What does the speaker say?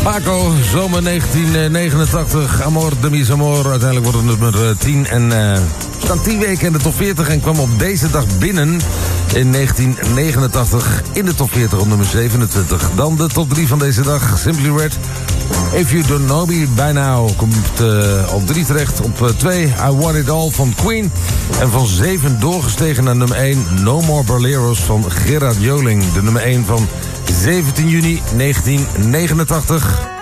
Paco, zomer 1989, Amor de mis amor. Uiteindelijk wordt het nummer 10 en staan 10 weken in de top 40... en kwam op deze dag binnen in 1989 in de top 40 op nummer 27. Dan de top 3 van deze dag, Simply Red. If You Don't Know Me By Now komt op 3 terecht. Op 2, I Want It All van Queen. En van 7 doorgestegen naar nummer 1, No More Boleros van Gerard Joling. De nummer 1 van 17 juni 1989.